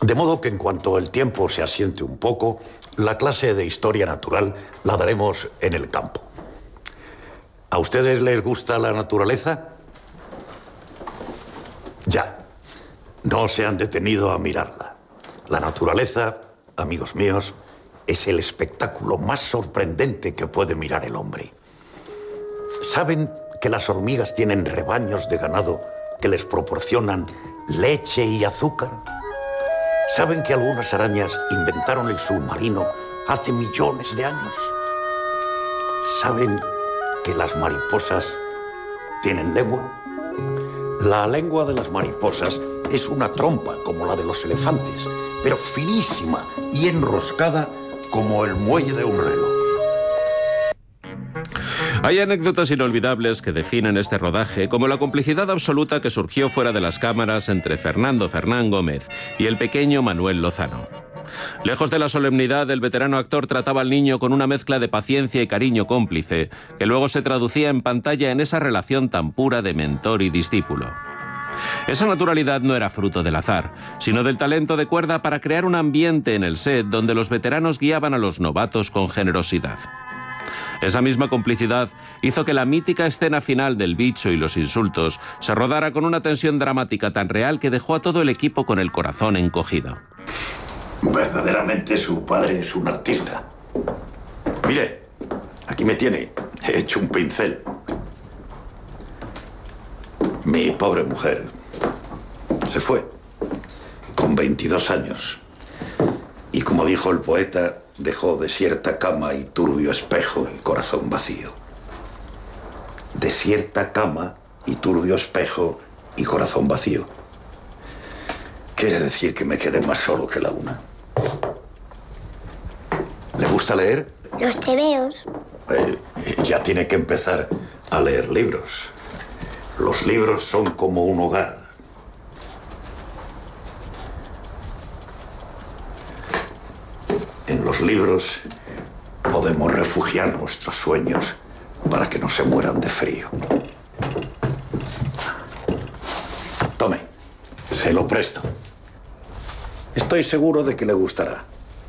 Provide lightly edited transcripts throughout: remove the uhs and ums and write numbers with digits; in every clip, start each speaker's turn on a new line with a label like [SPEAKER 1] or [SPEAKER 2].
[SPEAKER 1] De modo que en cuanto el tiempo se asiente un poco, la clase de historia natural la daremos en el campo. ¿A ustedes les gusta la naturaleza? Ya. No se han detenido a mirarla. La naturaleza, amigos míos, es el espectáculo más sorprendente que puede mirar el hombre. ¿Saben que las hormigas tienen rebaños de ganado que les proporcionan leche y azúcar? ¿Saben que algunas arañas inventaron el submarino hace millones de años? ¿Saben que las mariposas tienen lengua? La lengua de las mariposas es una trompa como la de los elefantes, pero finísima y enroscada como el muelle de un reloj.
[SPEAKER 2] Hay anécdotas inolvidables que definen este rodaje, como la complicidad absoluta que surgió fuera de las cámaras entre Fernando Fernán Gómez y el pequeño Manuel Lozano. Lejos de la solemnidad, el veterano actor trataba al niño con una mezcla de paciencia y cariño cómplice, que luego se traducía en pantalla en esa relación tan pura de mentor y discípulo. Esa naturalidad no era fruto del azar, sino del talento de cuerda para crear un ambiente en el set donde los veteranos guiaban a los novatos con generosidad. Esa misma complicidad hizo que la mítica escena final del bicho y los insultos se rodara con una tensión dramática tan real que dejó a todo el equipo con el corazón encogido.
[SPEAKER 1] Verdaderamente su padre es un artista. Mire, aquí me tiene, he hecho un pincel. Mi pobre mujer se fue con 22 años. Y como dijo el poeta, dejó desierta cama y turbio espejo y corazón vacío. Desierta cama y turbio espejo y corazón vacío. Quiere decir que me quedé más solo que la una. ¿Le gusta leer?
[SPEAKER 3] Los tebeos.
[SPEAKER 1] Ya tiene que empezar a leer libros. Los libros son como un hogar. En los libros podemos refugiar nuestros sueños para que no se mueran de frío. Tome, se lo presto. Estoy seguro de que le gustará.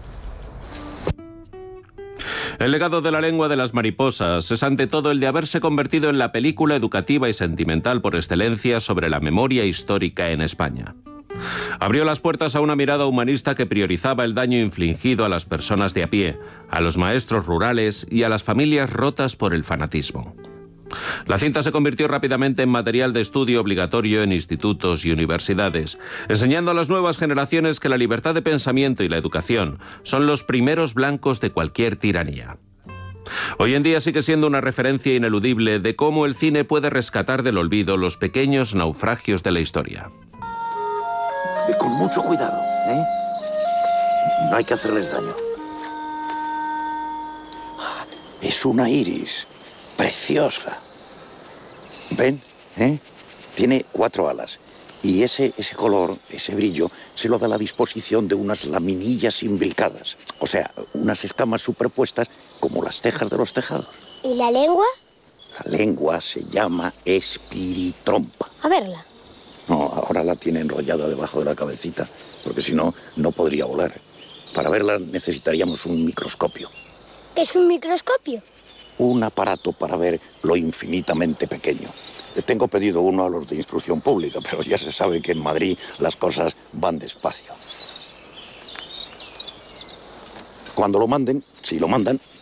[SPEAKER 2] El legado de La lengua de las mariposas es ante todo el de haberse convertido en la película educativa y sentimental por excelencia sobre la memoria histórica en España. Abrió las puertas a una mirada humanista que priorizaba el daño infligido a las personas de a pie, a los maestros rurales y a las familias rotas por el fanatismo. La cinta se convirtió rápidamente en material de estudio obligatorio en institutos y universidades, enseñando a las nuevas generaciones que la libertad de pensamiento y la educación son los primeros blancos de cualquier tiranía. Hoy en día sigue siendo una referencia ineludible de cómo el cine puede rescatar del olvido los pequeños naufragios de la historia.
[SPEAKER 1] Con mucho cuidado, ¿eh? No hay que hacerles daño. Es una iris preciosa. ¿Ven? Tiene 4 alas. Y ese color, ese brillo, se lo da la disposición de unas laminillas imbricadas. O sea, unas escamas superpuestas como las cejas de los tejados.
[SPEAKER 3] ¿Y la lengua?
[SPEAKER 1] La lengua se llama espiritrompa.
[SPEAKER 3] A verla.
[SPEAKER 1] No, ahora la tiene enrollada debajo de la cabecita, porque si no, no podría volar. Para verla necesitaríamos un microscopio.
[SPEAKER 3] ¿Qué es un microscopio?
[SPEAKER 1] Un aparato para ver lo infinitamente pequeño. Tengo pedido uno a los de instrucción pública, pero ya se sabe que en Madrid las cosas van despacio. Cuando lo manden, si lo mandan,